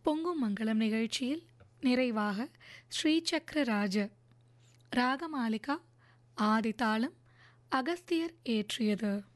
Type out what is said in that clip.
பொங்கும் மங்களம் நிகழ்ச்சியில் நிறைவாக ஸ்ரீசக்கரராஜ ராகமாலிகா ஆதிதாளம் அகஸ்தியர் ஏற்றியது.